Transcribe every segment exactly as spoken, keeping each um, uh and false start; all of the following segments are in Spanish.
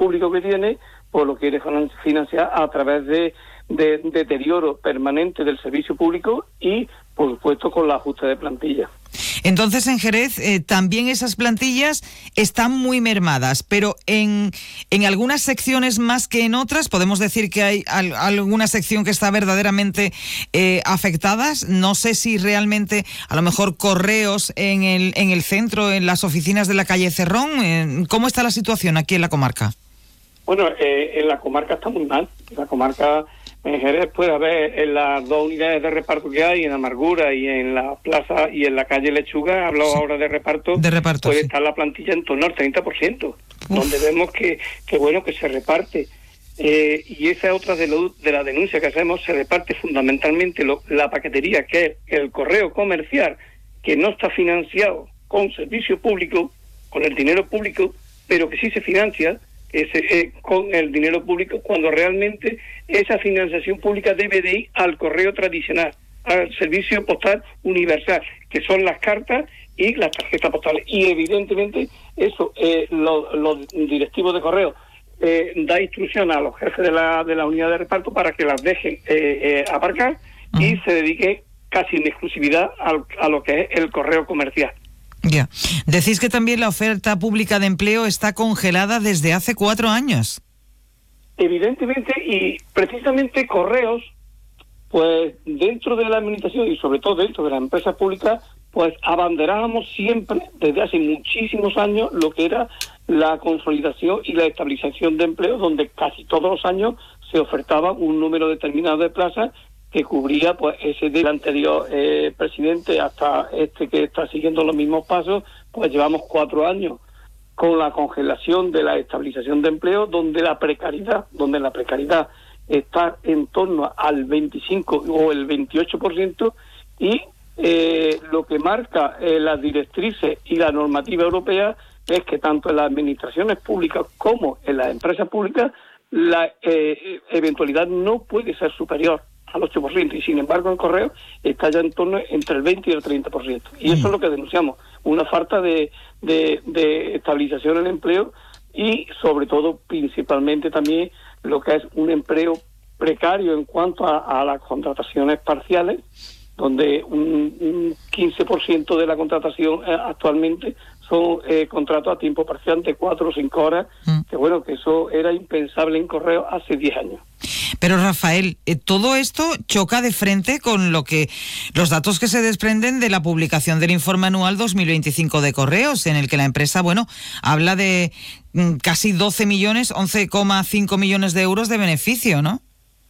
público que tiene, pues lo quiere financiar a través de, de, de deterioro permanente del servicio público y, por supuesto, con la ajuste de plantilla. Entonces, en Jerez eh, también esas plantillas están muy mermadas, pero en, en algunas secciones más que en otras, podemos decir que hay al, alguna sección que está verdaderamente eh, afectadas. No sé si realmente, a lo mejor, correos en el, en el centro, en las oficinas de la calle Cerrón. Eh, ¿Cómo está la situación aquí en la comarca? Bueno, eh, en la comarca está muy mal. En la comarca... En Jerez puede haber en las dos unidades de reparto que hay, en Amargura y en la plaza y en la calle Lechuga, hablo sí. ahora de reparto, de reparto puede sí. estar la plantilla en torno al treinta por ciento, Uf. donde vemos que, que bueno, que se reparte. Eh, y esa es otra de, lo, de la denuncia que hacemos, se reparte fundamentalmente lo, la paquetería, que es el correo comercial, que no está financiado con servicio público, con el dinero público, pero que sí se financia ese, eh, con el dinero público, cuando realmente esa financiación pública debe de ir al correo tradicional, al servicio postal universal, que son las cartas y las tarjetas postales. Y evidentemente eso, eh, los, los directivos de correo eh, da instrucción a los jefes de la, de la unidad de reparto para que las dejen eh, eh, aparcar uh-huh. y se dediquen casi en exclusividad al, a lo que es el correo comercial. Ya. Yeah. Decís que también la oferta pública de empleo está congelada desde hace cuatro años. Evidentemente, y precisamente Correos, pues dentro de la administración y sobre todo dentro de las empresas públicas, pues abanderábamos siempre, desde hace muchísimos años, lo que era la consolidación y la estabilización de empleo, donde casi todos los años se ofertaba un número determinado de plazas que cubría pues ese del anterior eh, presidente hasta este que está siguiendo los mismos pasos. Pues llevamos cuatro años con la congelación de la estabilización de empleo, donde la precariedad, donde la precariedad está en torno al veinticinco o el veintiocho por ciento, y eh, lo que marca eh, las directrices y la normativa europea es que tanto en las administraciones públicas como en las empresas públicas la eh, eventualidad no puede ser superior al ocho por ciento, y sin embargo en Correo está ya en torno entre el veinte y el treinta por ciento. Y eso es lo que denunciamos, una falta de, de, de estabilización en el empleo y sobre todo, principalmente también, lo que es un empleo precario en cuanto a, a las contrataciones parciales, donde un, un quince por ciento de la contratación eh, actualmente son eh, contratos a tiempo parcial de cuatro o cinco horas, mm. que bueno, que eso era impensable en Correo hace diez años. Pero Rafael, eh, todo esto choca de frente con lo que los datos que se desprenden de la publicación del informe anual dos mil veinticinco de Correos, en el que la empresa, bueno, habla de mm, casi doce millones, once coma cinco millones de euros de beneficio, ¿no?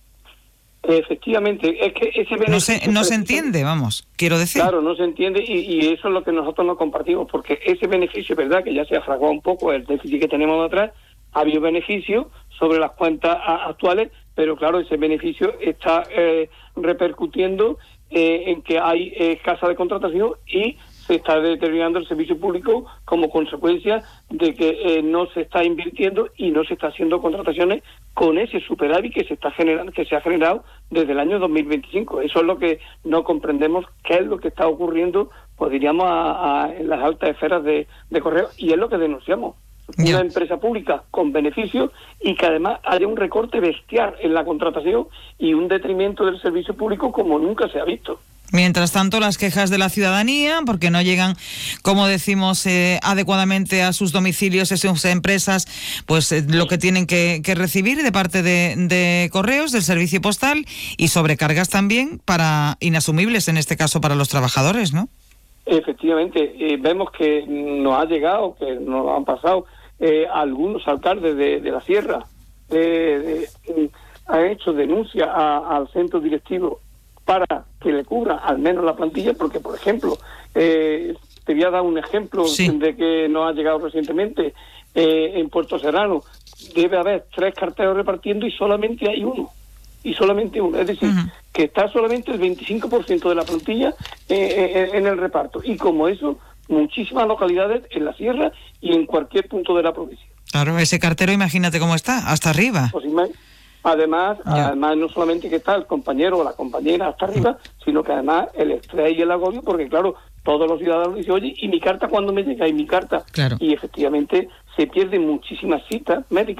Efectivamente, es que ese beneficio... No se, no se entiende, vamos, quiero decir. Claro, no se entiende y, y eso es lo que nosotros no compartimos, porque ese beneficio, verdad, que ya se ha fraguado un poco el déficit que tenemos atrás, ha habido beneficio sobre las cuentas a, actuales, pero claro, ese beneficio está eh, repercutiendo eh, en que hay escasa de contratación y se está deteriorando el servicio público como consecuencia de que eh, no se está invirtiendo y no se está haciendo contrataciones con ese superávit que se está generando, que se ha generado desde el año dos mil veinticinco. Eso es lo que no comprendemos, qué es lo que está ocurriendo, pues diríamos, a, a, en las altas esferas de, de Correo, y es lo que denunciamos. Yeah. Una empresa pública con beneficios y que además haya un recorte bestial en la contratación y un detrimento del servicio público como nunca se ha visto. Mientras tanto, las quejas de la ciudadanía, porque no llegan, como decimos, eh, adecuadamente a sus domicilios esas empresas, pues eh, lo que tienen que, que recibir de parte de, de Correos, del servicio postal, y sobrecargas también para inasumibles, en este caso para los trabajadores, ¿no? Efectivamente, eh, vemos que nos ha llegado, que nos han pasado eh, algunos alcaldes de, de la Sierra, eh, eh, han hecho denuncia a, al centro directivo para que le cubra al menos la plantilla, porque, por ejemplo, eh, te voy a dar un ejemplo sí. de que nos ha llegado recientemente, eh, en Puerto Serrano debe haber tres carteros repartiendo y solamente hay uno, y solamente uno, es decir, uh-huh. que está solamente el veinticinco por ciento de la plantilla eh, en, en el reparto, y como eso, muchísimas localidades en la Sierra y en cualquier punto de la provincia. Claro, ese cartero, imagínate cómo está, hasta arriba. Pues Además, yeah. además no solamente que está el compañero o la compañera hasta arriba, sino que además el estrés y el agobio, porque claro, todos los ciudadanos dicen, oye, ¿y mi carta cuándo me llega? ¿Y mi carta? Claro. Y efectivamente se pierden muchísimas citas médicas